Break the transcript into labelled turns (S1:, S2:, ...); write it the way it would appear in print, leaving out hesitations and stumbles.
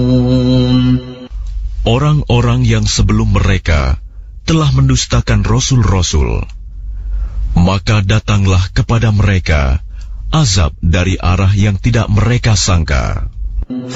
S1: Orang-orang yang sebelum mereka telah mendustakan rasul-rasul, maka datanglah kepada mereka azab dari arah yang tidak mereka sangka.